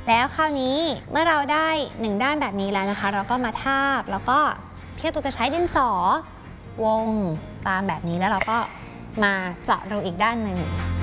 แล้วคราวนี้เมื่อเราได้1ด้านแบบนี้แล้วนะคะเราก็มาทาบแล้วก็พี่ตุ๊กจะใช้ดินสอวงตามแบบนี้แล้วเราก็มาเจาะรูอีกด้านหนึ่ง